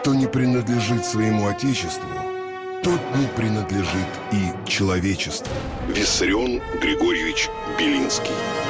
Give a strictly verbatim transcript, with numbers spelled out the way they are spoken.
Кто не принадлежит своему отечеству, тот не принадлежит и человечеству. Виссарион Григорьевич Белинский.